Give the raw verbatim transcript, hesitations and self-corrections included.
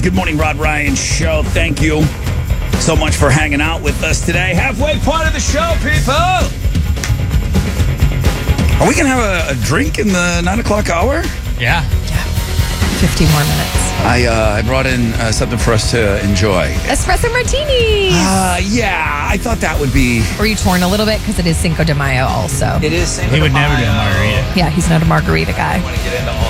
Good morning, Rod Ryan Show. Thank you so much for hanging out with us today. Halfway point of the show, people. Are we going to have a, a drink in the nine o'clock hour? Yeah. Yeah. fifty more minutes. I uh, I brought in uh, something for us to enjoy. Espresso martinis. Uh, yeah, I thought that would be... Were you torn a little bit? Because it is Cinco de Mayo also. It is Cinco He would de never do a Mayo. margarita. Yeah, he's not a margarita guy. I want to get into all